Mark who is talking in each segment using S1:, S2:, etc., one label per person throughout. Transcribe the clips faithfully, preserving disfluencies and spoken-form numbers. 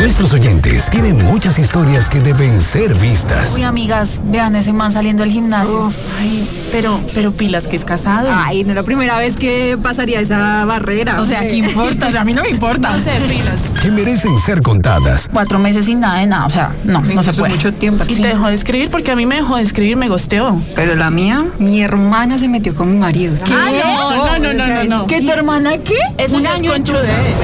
S1: Nuestros oyentes tienen muchas historias que deben ser vistas.
S2: Uy, amigas, vean ese man saliendo del gimnasio.
S3: Uf, ay, pero, pero pilas que es casado.
S4: Ay, no es la primera vez que pasaría esa barrera.
S3: O sea, ¿qué importa? O sea, a mí no me importa. No sé, pilas.
S1: Que merecen ser contadas.
S2: Cuatro meses sin nada de nada, o sea, no, no se puede.
S4: Mucho tiempo.
S3: Y te dejó de escribir porque a mí me dejó de escribir, me gosteó.
S4: Pero la mía, mi hermana se metió con mi marido.
S3: ¿Qué? Ah, no, no, no, no, no.
S4: ¿Qué, tu hermana qué?
S3: Eso
S4: Un
S3: ya es
S4: año en tu-
S3: conchudez.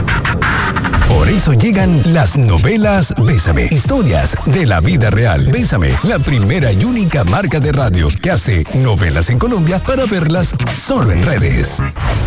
S1: Por eso llegan las novelas Bésame, historias de la vida real. Bésame, la primera y única marca de radio que hace novelas en Colombia para verlas solo en redes.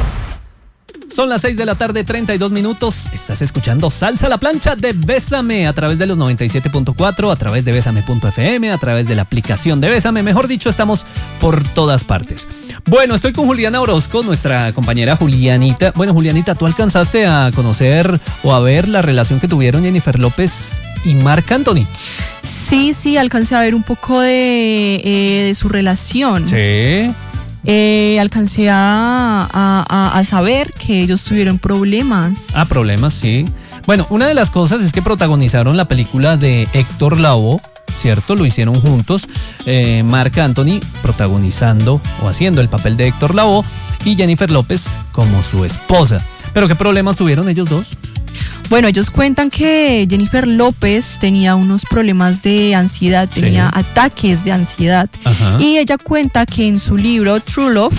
S5: Son las seis de la tarde, treinta y dos minutos. Estás escuchando Salsa a la Plancha de Bésame a través de los noventa y siete punto cuatro, a través de bésame punto efe eme, a través de la aplicación de Bésame. Mejor dicho, estamos por todas partes. Bueno, estoy con Juliana Orozco, nuestra compañera Julianita. Bueno, Julianita, ¿tú alcanzaste a conocer o a ver la relación que tuvieron Jennifer López y Marc Anthony?
S6: Sí, sí, alcancé a ver un poco de, eh, de su relación.
S5: Sí.
S6: Eh, alcancé a, a, a saber que ellos tuvieron problemas.
S5: Ah, problemas, sí. Bueno, una de las cosas es que protagonizaron la película de Héctor Lavoe, ¿cierto? Lo hicieron juntos, eh, Marc Anthony protagonizando o haciendo el papel de Héctor Lavoe y Jennifer López como su esposa. ¿Pero qué problemas tuvieron ellos dos?
S6: Bueno, ellos cuentan que Jennifer López tenía unos problemas de ansiedad,
S5: Sí.
S6: tenía ataques de ansiedad.
S5: Ajá.
S6: Y ella cuenta que en su libro True Love,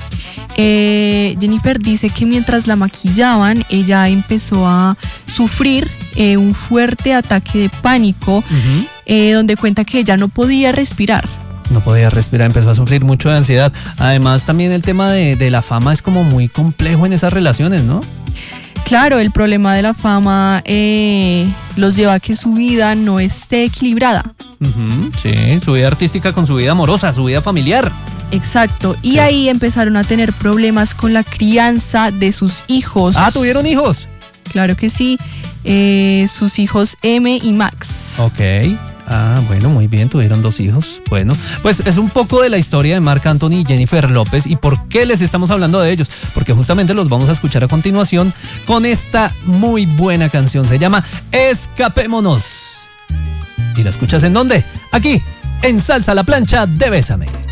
S6: eh, Jennifer dice que mientras la maquillaban, ella empezó a sufrir eh, un fuerte ataque de pánico,
S5: Ujú.
S6: eh, donde cuenta que ella no podía respirar.
S5: No podía respirar, empezó a sufrir mucho de ansiedad. Además, también el tema de, de la fama es como muy complejo en esas relaciones, ¿no?
S6: Claro, el problema de la fama eh, los lleva a que su vida no esté equilibrada.
S5: Ujú, sí, su vida artística con su vida amorosa, su vida familiar.
S6: Exacto. Y
S5: Sí.
S6: ahí empezaron a tener problemas con la crianza de sus hijos.
S5: Ah, ¿tuvieron hijos?
S6: Claro que sí. Eh, sus hijos M y Max.
S5: Ok. Ah, bueno, muy bien, tuvieron dos hijos. Bueno, pues es un poco de la historia de Marc Anthony y Jennifer López. ¿Y por qué les estamos hablando de ellos? Porque justamente los vamos a escuchar a continuación con esta muy buena canción. Se llama Escapémonos. ¿Y la escuchas en dónde? Aquí, en Salsa a la Plancha de Bésame.